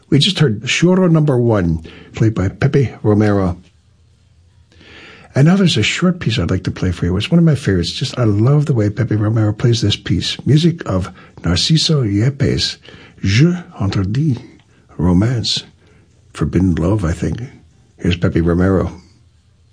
We just heard Choro Number 1, played by Pepe Romero. And now there's a short piece I'd like to play for you. It's one of my favorites. I love the way Pepe Romero plays this piece. Music of Narciso Yepes. Je Interdit Romance. Forbidden Love, I think. Here's Pepe Romero.